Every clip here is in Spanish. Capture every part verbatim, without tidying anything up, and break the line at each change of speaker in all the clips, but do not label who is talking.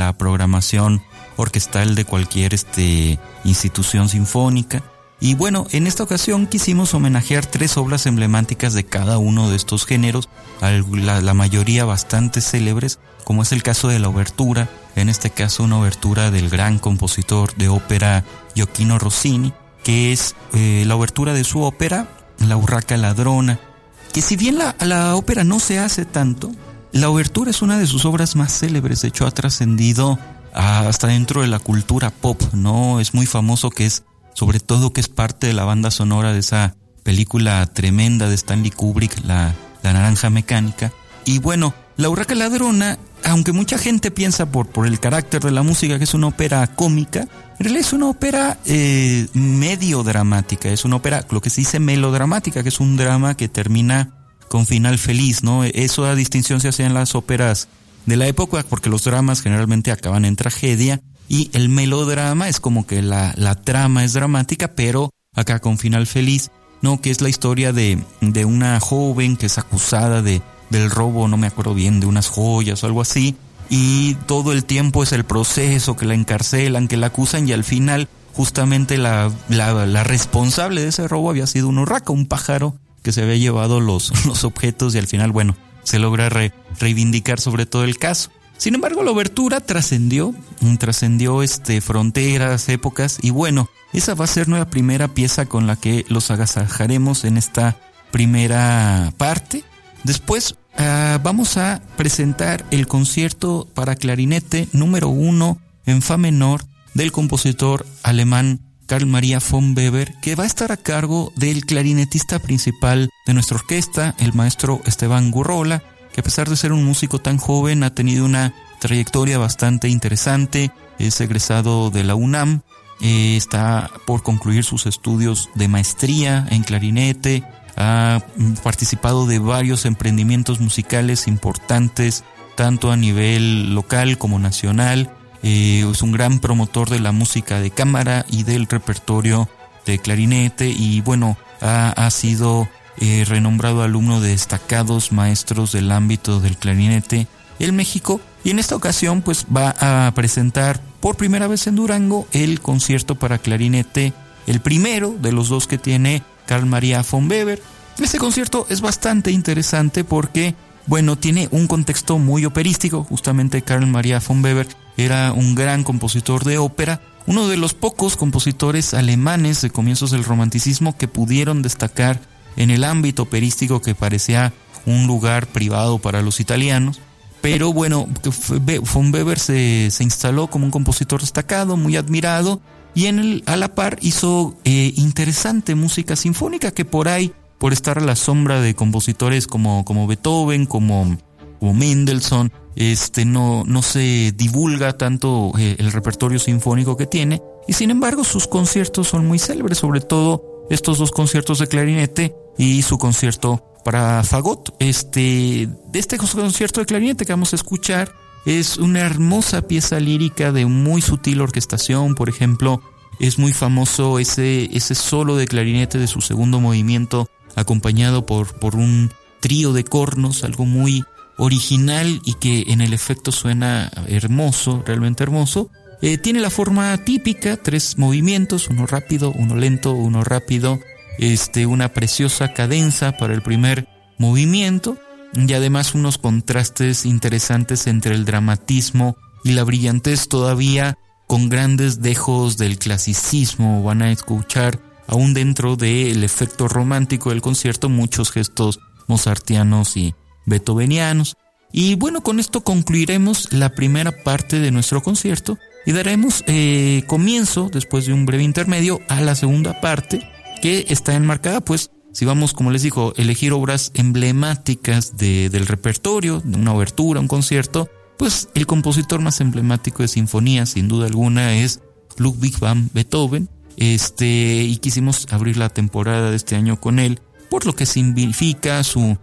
la programación orquestal de cualquier este, institución sinfónica. Y bueno, en esta ocasión quisimos homenajear tres obras emblemáticas de cada uno de estos géneros, la, la mayoría bastante célebres, como es el caso de la obertura, en este caso una obertura del gran compositor de ópera Gioachino Rossini, que es eh, la obertura de su ópera La Urraca Ladrona, que si bien la, la ópera no se hace tanto, la obertura es una de sus obras más célebres. De hecho ha trascendido hasta dentro de la cultura pop, ¿no? Es muy famoso, que es sobre todo que es parte de la banda sonora de esa película tremenda de Stanley Kubrick, la, la Naranja Mecánica. Y bueno, La Urraca Ladrona, aunque mucha gente piensa por, por el carácter de la música que es una ópera cómica, en realidad es una ópera eh, medio dramática, es una ópera, lo que se dice melodramática, que es un drama que termina con final feliz, ¿no? Eso a distinción se hace en las óperas de la época, porque los dramas generalmente acaban en tragedia, y el melodrama es como que la, la trama es dramática, pero acá con final feliz, ¿no? Que es la historia de, de una joven que es acusada de, del robo, no me acuerdo bien, de unas joyas o algo así, y todo el tiempo es el proceso, que la encarcelan, que la acusan, y al final justamente la, la, la responsable de ese robo había sido una urraca, un pájaro que se había llevado los, los objetos, y al final, bueno, se logra re, reivindicar sobre todo el caso. Sin embargo, la obertura trascendió, trascendió este, fronteras, épocas, y bueno, esa va a ser nuestra primera pieza con la que los agasajaremos en esta primera parte. Después uh, vamos a presentar el concierto para clarinete número uno en fa menor del compositor alemán Carl Maria von Weber, que va a estar a cargo del clarinetista principal de nuestra orquesta, el maestro Esteban Gurrola, que a pesar de ser un músico tan joven ha tenido una trayectoria bastante interesante. Es egresado de la UNAM, eh, está por concluir sus estudios de maestría en clarinete, ha participado de varios emprendimientos musicales importantes, tanto a nivel local como nacional. Eh, es un gran promotor de la música de cámara y del repertorio de clarinete, y bueno, ha, ha sido Eh, renombrado alumno de destacados maestros del ámbito del clarinete en México, y en esta ocasión pues va a presentar por primera vez en Durango el concierto para clarinete, el primero de los dos que tiene Carl Maria von Weber. Este concierto es bastante interesante porque, bueno, tiene un contexto muy operístico. Justamente Carl Maria von Weber era un gran compositor de ópera, uno de los pocos compositores alemanes de comienzos del romanticismo que pudieron destacar en el ámbito operístico, que parecía un lugar privado para los italianos. Pero bueno, von Weber se, se instaló como un compositor destacado, muy admirado, y en el, a la par hizo eh, interesante música sinfónica, que por ahí, por estar a la sombra de compositores como, como Beethoven, como, como Mendelssohn, este, no, no se divulga tanto eh, el repertorio sinfónico que tiene, y sin embargo sus conciertos son muy célebres, sobre todo estos dos conciertos de clarinete y su concierto para fagot. Este, de este concierto de clarinete que vamos a escuchar es una hermosa pieza lírica de muy sutil orquestación. Por ejemplo, es muy famoso ese, ese solo de clarinete de su segundo movimiento, acompañado por, por un trío de cornos, algo muy original y que en el efecto suena hermoso, realmente hermoso. Eh, tiene la forma típica, tres movimientos, uno rápido, uno lento, uno rápido, este, una preciosa cadenza para el primer movimiento, y además unos contrastes interesantes entre el dramatismo y la brillantez, todavía con grandes dejos del clasicismo. Van a escuchar, aún dentro del efecto romántico del concierto, muchos gestos mozartianos y beethovenianos. Y bueno, con esto concluiremos la primera parte de nuestro concierto y daremos eh, comienzo, después de un breve intermedio, a la segunda parte, que está enmarcada, pues, si vamos, como les digo, elegir obras emblemáticas de, del repertorio, de una obertura, un concierto, pues el compositor más emblemático de sinfonía, sin duda alguna, es Ludwig van Beethoven. Este, y quisimos abrir la temporada de este año con él, por lo que significa su...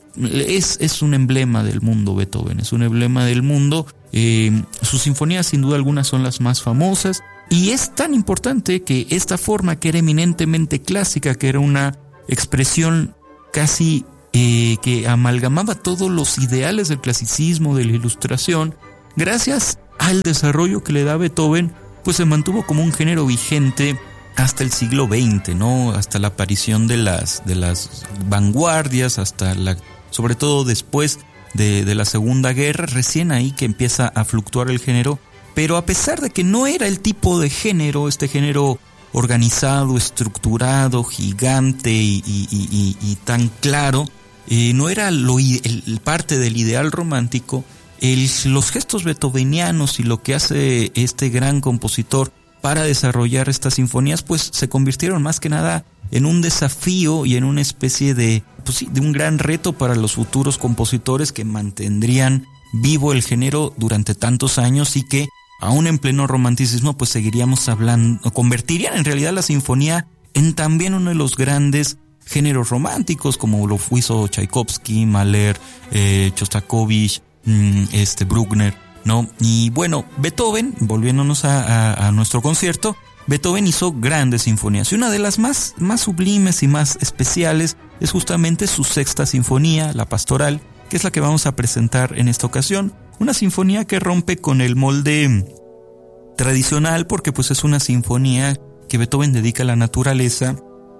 Es, es un emblema del mundo. Beethoven es un emblema del mundo. Eh, sus sinfonías sin duda alguna son las más famosas, y es tan importante que esta forma, que era eminentemente clásica, que era una expresión casi eh, que amalgamaba todos los ideales del clasicismo, de la ilustración, gracias al desarrollo que le da Beethoven, pues se mantuvo como un género vigente hasta el siglo veinte, ¿no? Hasta la aparición de las, de las vanguardias, hasta la, sobre todo después de, de la Segunda Guerra, recién ahí que empieza a fluctuar el género. Pero a pesar de que no era el tipo de género, este género organizado, estructurado, gigante y, y, y, y tan claro, eh, no era lo, el, el parte del ideal romántico, el, los gestos beethovenianos y lo que hace este gran compositor para desarrollar estas sinfonías, pues se convirtieron más que nada en un desafío y en una especie de, pues sí, de un gran reto para los futuros compositores que mantendrían vivo el género durante tantos años y que, aún en pleno romanticismo, pues seguiríamos hablando, convertirían en realidad la sinfonía en también uno de los grandes géneros románticos, como lo hizo Tchaikovsky, Mahler, eh, Shostakovich, mmm, este Bruckner, ¿no? Y bueno, Beethoven, volviéndonos a, a, a nuestro concierto, Beethoven hizo grandes sinfonías y una de las más, más sublimes y más especiales es justamente su sexta sinfonía, la Pastoral, que es la que vamos a presentar en esta ocasión. Una sinfonía que rompe con el molde tradicional porque pues es una sinfonía que Beethoven dedica a la naturaleza.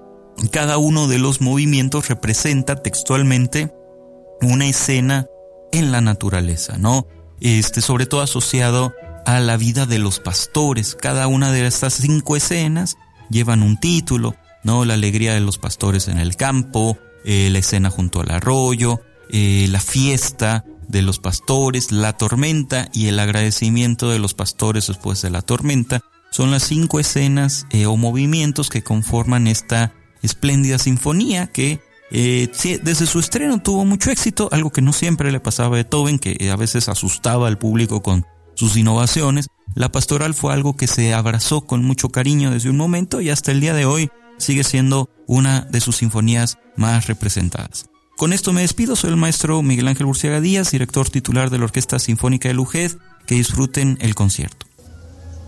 Cada uno de los movimientos representa textualmente una escena en la naturaleza, ¿no? Este, sobre todo asociado a la vida de los pastores. Cada una de estas cinco escenas llevan un título, ¿no? La alegría de los pastores en el campo, eh, la escena junto al arroyo, eh, la fiesta de los pastores, la tormenta y el agradecimiento de los pastores después de la tormenta. Son las cinco escenas eh, o movimientos que conforman esta espléndida sinfonía que Eh, sí, desde su estreno tuvo mucho éxito, algo que no siempre le pasaba a Beethoven, que a veces asustaba al público con sus innovaciones. La Pastoral fue algo que se abrazó con mucho cariño desde un momento y hasta el día de hoy sigue siendo una de sus sinfonías más representadas. Con esto me despido, soy el maestro Miguel Ángel Burciaga Díaz, director titular de la Orquesta Sinfónica de Lujed. Que disfruten el concierto.